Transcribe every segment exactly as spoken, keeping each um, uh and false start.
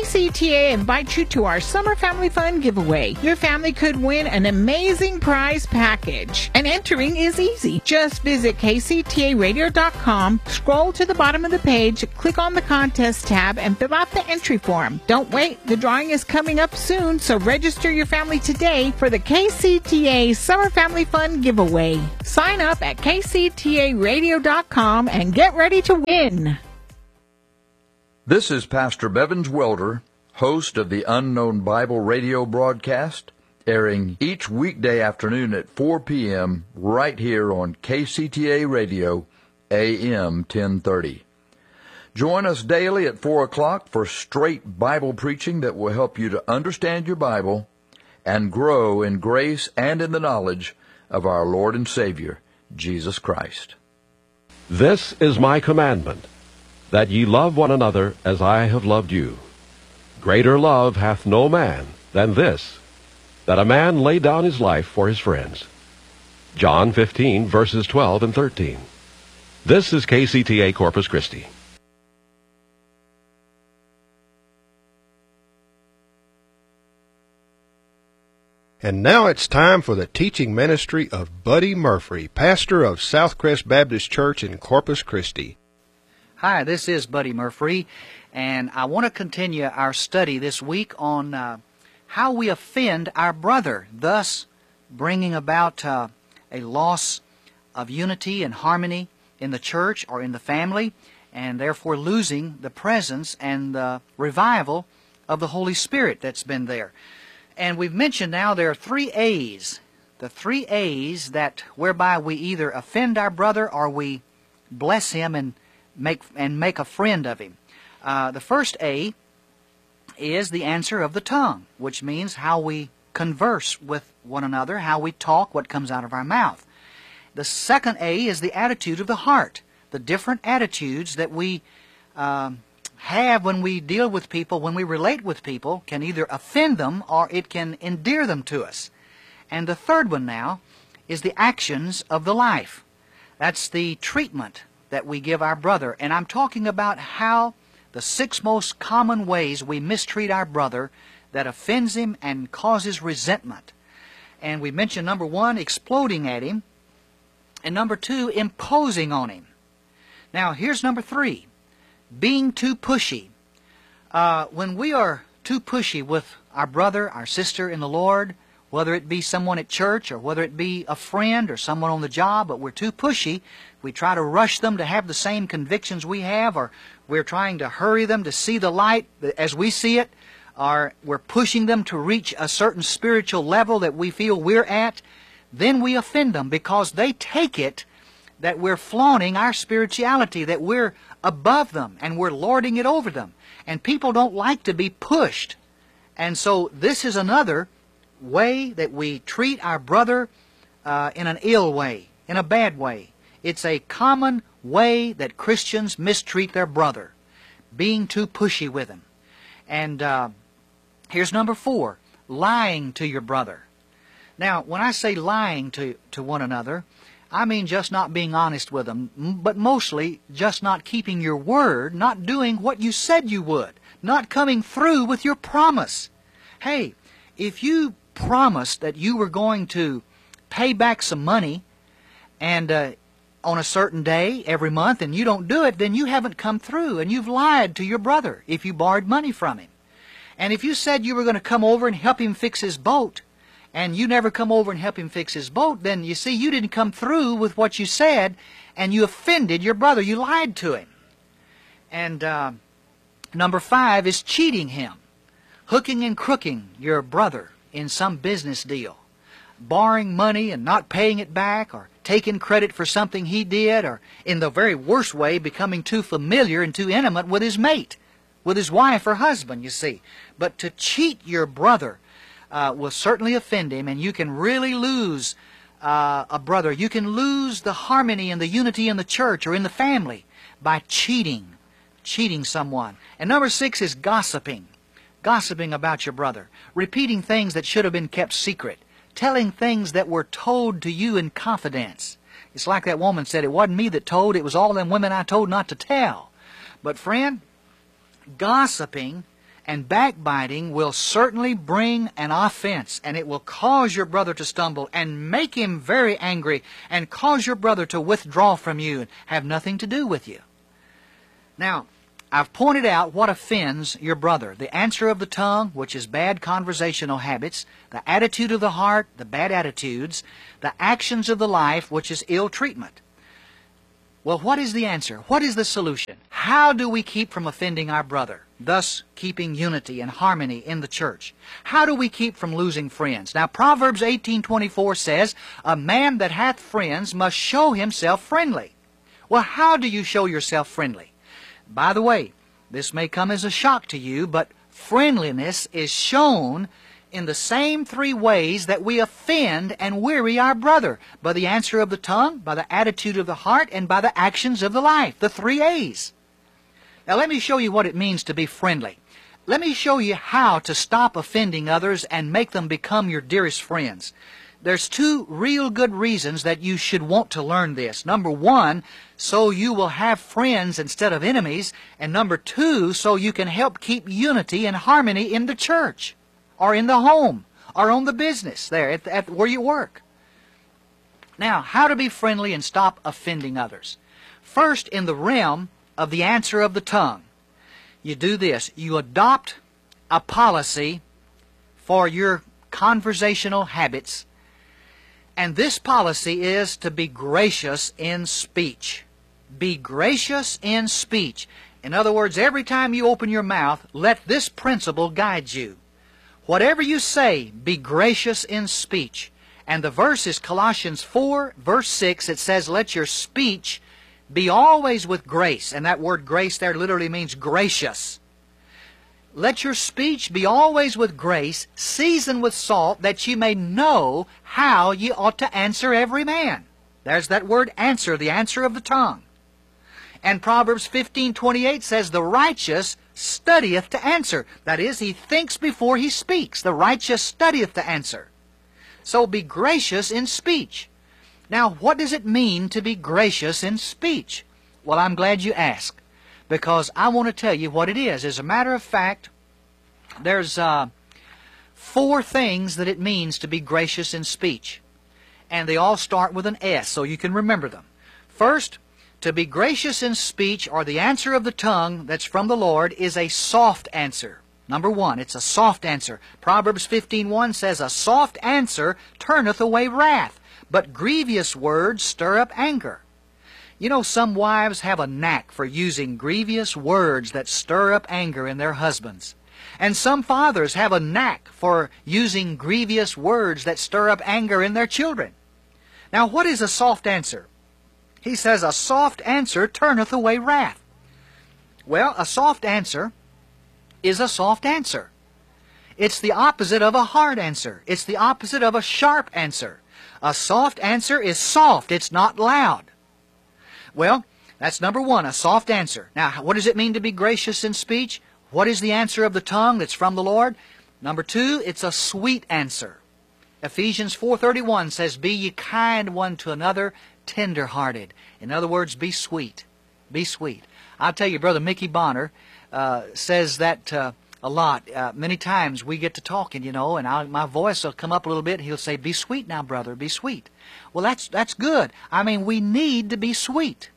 C T A invites you to our Summer Family Fun giveaway. Your family could win an amazing prize package, and entering is easy. Just visit K C T A radio dot com, scroll to the bottom of the page, click on the contest tab, and fill out the entry form. Don't wait, the drawing is coming up soon, so register your family today for the K C T A Summer Family Fun giveaway. Sign up at K C T A radio dot com and get ready to win. This is Pastor Bevins Welder, host of the Unknown Bible radio broadcast, airing each weekday afternoon at four p.m. right here on K C T A Radio, A M ten thirty. Join us daily at four o'clock for straight Bible preaching that will help you to understand your Bible and grow in grace and in the knowledge of our Lord and Savior, Jesus Christ. This is my commandment, that ye love one another as I have loved you. Greater love hath no man than this, that a man lay down his life for his friends. John fifteen, verses twelve and thirteen. This is K C T A Corpus Christi. And now it's time for the teaching ministry of Buddy Murphy, pastor of Southcrest Baptist Church in Corpus Christi. Hi, this is Buddy Murphy, and I want to continue our study this week on uh, how we offend our brother, thus bringing about uh, a loss of unity and harmony in the church or in the family, and therefore losing the presence and the revival of the Holy Spirit that's been there. And we've mentioned now there are three A's, the three A's that whereby we either offend our brother or we bless him and make and make a friend of him. Uh, the first A is the answer of the tongue, which means how we converse with one another, how we talk, what comes out of our mouth. The second A is the attitude of the heart, the different attitudes that we um, have when we deal with people, when we relate with people, can either offend them or it can endear them to us. And the third one now is the actions of the life. That's the treatment that we give our brother. And I'm talking about how the six most common ways we mistreat our brother that offends him and causes resentment. And we mentioned number one, exploding at him, and number two, imposing on him. Now here's number three, being too pushy. Uh, when we are too pushy with our brother, our sister in the Lord, whether it be someone at church or whether it be a friend or someone on the job, but we're too pushy, we try to rush them to have the same convictions we have, or we're trying to hurry them to see the light as we see it, or we're pushing them to reach a certain spiritual level that we feel we're at, then we offend them because they take it that we're flaunting our spirituality, that we're above them and we're lording it over them. And people don't like to be pushed. And so this is another way that we treat our brother uh, in an ill way, in a bad way. It's a common way that Christians mistreat their brother, being too pushy with him. And uh, here's number four, lying to your brother. Now, when I say lying to, to one another, I mean just not being honest with them, but mostly just not keeping your word, not doing what you said you would, not coming through with your promise. Hey, if you promised that you were going to pay back some money and uh, on a certain day every month and you don't do it, then you haven't come through and you've lied to your brother if you borrowed money from him. And if you said you were going to come over and help him fix his boat, and you never come over and help him fix his boat, then you see you didn't come through with what you said, and you offended your brother. You lied to him. And uh, number five is cheating him, hooking and crooking your brother in some business deal, borrowing money and not paying it back, or taking credit for something he did, or in the very worst way, becoming too familiar and too intimate with his mate, with his wife or husband, you see. But to cheat your brother Uh, will certainly offend him, and you can really lose uh, a brother. You can lose the harmony and the unity in the church or in the family by cheating, cheating someone. And number six is gossiping, gossiping about your brother, repeating things that should have been kept secret, telling things that were told to you in confidence. It's like that woman said, it wasn't me that told, it was all them women I told not to tell. But friend, gossiping And backbiting will certainly bring an offense, and it will cause your brother to stumble and make him very angry and cause your brother to withdraw from you and have nothing to do with you. Now, I've pointed out what offends your brother. The answer of the tongue, which is bad conversational habits, the attitude of the heart, the bad attitudes, the actions of the life, which is ill treatment. Well, what is the answer? What is the solution? How do we keep from offending our brother, thus keeping unity and harmony in the church? How do we keep from losing friends? Now, Proverbs eighteen twenty-four says, "A man that hath friends must show himself friendly." Well, how do you show yourself friendly? By the way, this may come as a shock to you, but friendliness is shown in the same three ways that we offend and weary our brother: by the answer of the tongue, by the attitude of the heart, and by the actions of the life. The three A's. Now let me show you what it means to be friendly. Let me show you how to stop offending others and make them become your dearest friends. There's two real good reasons that you should want to learn this. Number one, so you will have friends instead of enemies. And number two, so you can help keep unity and harmony in the church, or in the home, or on the business there at, at where you work. Now, how to be friendly and stop offending others? First, in the realm of the answer of the tongue, you do this. You adopt a policy for your conversational habits, and this policy is to be gracious in speech. Be gracious in speech. In other words, every time you open your mouth, let this principle guide you. Whatever you say, be gracious in speech. And the verse is Colossians four, verse six. It says, "Let your speech be always with grace." And that word grace there literally means gracious. Let your speech be always with grace, seasoned with salt, that ye may know how ye ought to answer every man. There's that word answer, the answer of the tongue. And Proverbs fifteen twenty-eight says, "The righteous studieth to answer." That is, he thinks before he speaks. The righteous studieth to answer. So be gracious in speech. Now, what does it mean to be gracious in speech? Well, I'm glad you asked, because I want to tell you what it is. As a matter of fact, there's uh, four things that it means to be gracious in speech. And they all start with an S, so you can remember them. First, to be gracious in speech, or the answer of the tongue that's from the Lord, is a soft answer. Number one, it's a soft answer. Proverbs fifteen one says, "A soft answer turneth away wrath, but grievous words stir up anger." You know, some wives have a knack for using grievous words that stir up anger in their husbands. And some fathers have a knack for using grievous words that stir up anger in their children. Now, what is a soft answer? He says, "A soft answer turneth away wrath." Well, a soft answer is a soft answer. It's the opposite of a hard answer. It's the opposite of a sharp answer. A soft answer is soft. It's not loud. Well, that's number one, a soft answer. Now, what does it mean to be gracious in speech? What is the answer of the tongue that's from the Lord? Number two, it's a sweet answer. Ephesians four thirty-one says, "Be ye kind one to another, tender-hearted." In other words, be sweet. Be sweet. I'll tell you, Brother Mickey Bonner uh, says that uh, a lot. Uh, many times we get to talking, you know, and I'll, my voice will come up a little bit, and he'll say, "Be sweet now, brother, be sweet." Well, that's, that's good. I mean, we need to be sweet.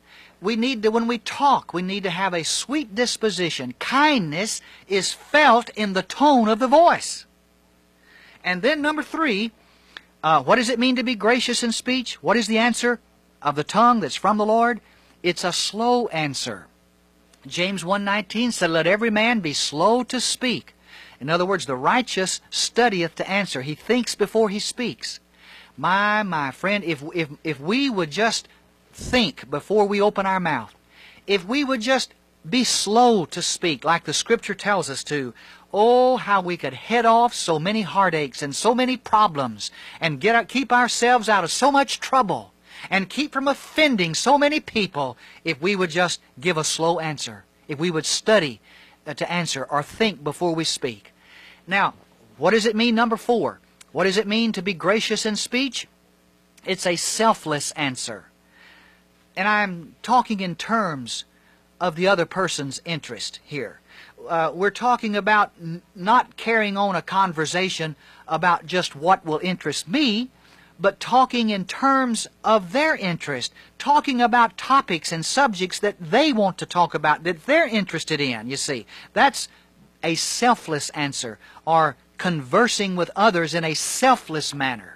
We need to, when we talk, we need to have a sweet disposition. Kindness is felt in the tone of the voice. And then number three, uh, what does it mean to be gracious in speech? What is the answer of the tongue that's from the Lord? It's a slow answer. James one nineteen said, "Let every man be slow to speak." In other words, the righteous studieth to answer. He thinks before he speaks. My, my friend, if, if, if we would just think before we open our mouth, if we would just be slow to speak like the Scripture tells us to, oh, how we could head off so many heartaches and so many problems, and get our, keep ourselves out of so much trouble, and keep from offending so many people if we would just give a slow answer, if we would study to answer or think before we speak. Now, what does it mean, number four? What does it mean to be gracious in speech? It's a selfless answer. And I'm talking in terms of the other person's interest here. Uh, we're talking about n not carrying on a conversation about just what will interest me, but talking in terms of their interest, talking about topics and subjects that they want to talk about, that they're interested in, you see. That's a selfless answer, or conversing with others in a selfless manner.